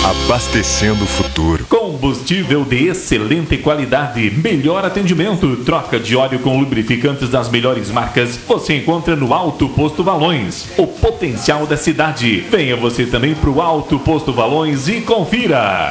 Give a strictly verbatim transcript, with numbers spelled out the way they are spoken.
abastecendo o futuro. Combustível de excelente qualidade, melhor atendimento, troca de óleo com lubrificantes das melhores marcas, você encontra no Alto Posto Valões, o potencial da cidade. Venha você também para o Alto Posto Valões e confira.